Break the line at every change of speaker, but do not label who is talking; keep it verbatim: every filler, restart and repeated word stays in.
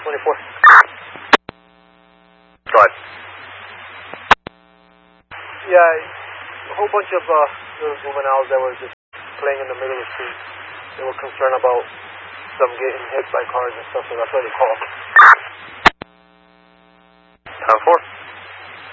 twenty-four.
Go ahead.
Yeah, a whole bunch of uh, little juveniles that were just playing in the middle of the street. They were concerned about them getting hit by cars and stuff, so that's why they called.
ten four.